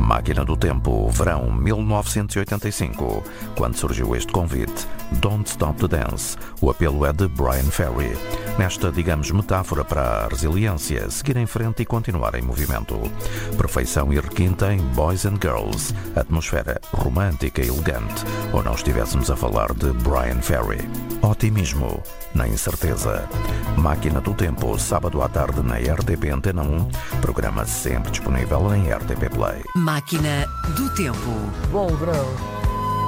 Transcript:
Máquina do Tempo, verão 1985. Quando surgiu este convite, Don't Stop the Dance. O apelo é de Bryan Ferry. Nesta, digamos, metáfora para a resiliência, seguir em frente e continuar em movimento. Perfeição e requinte em Boys and Girls. Atmosfera romântica e elegante. Ou não estivéssemos a falar de Bryan Ferry. Otimismo na incerteza. Máquina do Tempo, sábado à tarde na RTP Antena 1. Programa sempre disponível em RTP Play. Máquina do Tempo. Bom verão.